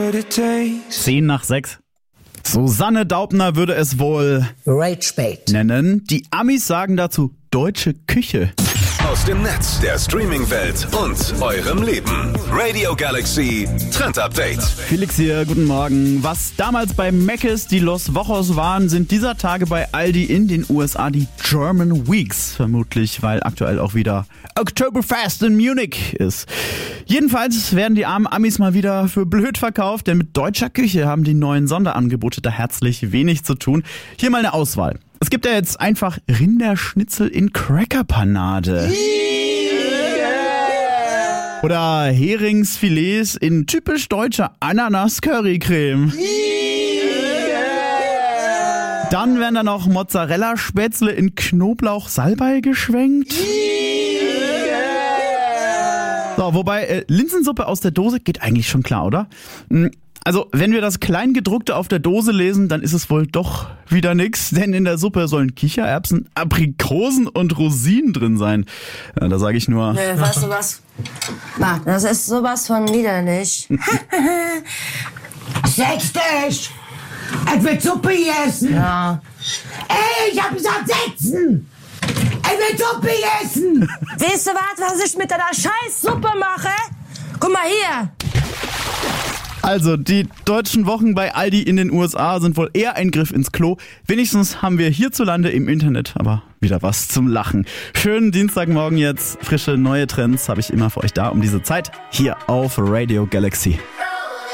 10:06. Susanne Daubner würde es wohl Rage-Bait nennen. Die Amis sagen dazu deutsche Küche. Aus dem Netz, der Streaming-Welt und eurem Leben. Radio Galaxy Trend Update. Felix hier, guten Morgen. Was damals bei Mc's die Los Wochos waren, sind dieser Tage bei Aldi in den USA die German Weeks. Vermutlich, weil aktuell auch wieder Oktoberfest in Munich ist. Jedenfalls werden die armen Amis mal wieder für blöd verkauft, denn mit deutscher Küche haben die neuen Sonderangebote da herzlich wenig zu tun. Hier mal eine Auswahl. Es gibt ja jetzt einfach Rinderschnitzel in Crackerpanade. Oder Heringsfilets in typisch deutscher Ananas-Currycreme. Dann werden da noch Mozzarella-Spätzle in Knoblauch-Salbei geschwenkt. So, wobei Linsensuppe aus der Dose geht eigentlich schon klar, oder? Also, wenn wir das Kleingedruckte auf der Dose lesen, dann ist es wohl doch wieder nix, denn in der Suppe sollen Kichererbsen, Aprikosen und Rosinen drin sein. Ja, da sage ich nur... weißt du was? Na, das ist sowas von widerlich. Setz dich! Es wird Suppe essen! Ja. Ey, ich hab gesagt, setzen! Es wird Suppe essen! Weißt du was ich mit deiner Scheißsuppe mache? Guck mal hier! Also, die deutschen Wochen bei Aldi in den USA sind wohl eher ein Griff ins Klo. Wenigstens haben wir hierzulande im Internet aber wieder was zum Lachen. Schönen Dienstagmorgen jetzt. Frische neue Trends habe ich immer für euch da um diese Zeit hier auf Radio Galaxy.